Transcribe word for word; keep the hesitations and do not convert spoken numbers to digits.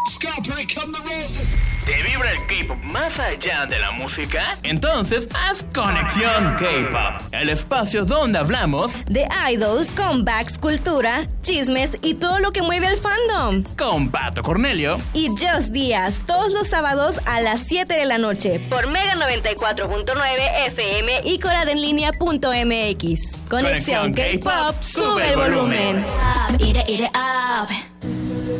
¿Te vibra el K-pop más allá de la música? Entonces haz Conexión K-pop, el espacio donde hablamos de idols, comebacks, cultura, chismes y todo lo que mueve al fandom. Con Pato Cornelio y Just Díaz, todos los sábados a las siete de la noche por Mega noventa y cuatro punto nueve F M y coradenlinea punto m x. Conexión K-pop, sube el volumen. Eat it, eat it up.